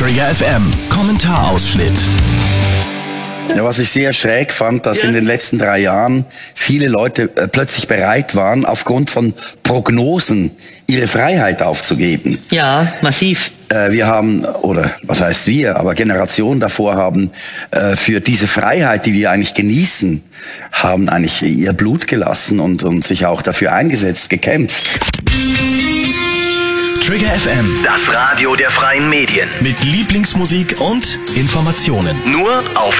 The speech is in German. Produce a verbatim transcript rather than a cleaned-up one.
Trigger F M, Kommentarausschnitt. Ja, was ich sehr schräg fand, dass ja. in den letzten drei Jahren viele Leute äh, plötzlich bereit waren, aufgrund von Prognosen ihre Freiheit aufzugeben. Ja, massiv. Äh, wir haben, oder was heißt wir, aber Generationen davor haben äh, für diese Freiheit, die wir eigentlich genießen, haben eigentlich ihr Blut gelassen und, und sich auch dafür eingesetzt, gekämpft. Trigger F M, das Radio der freien Medien. mit Lieblingsmusik und Informationen. Nur auf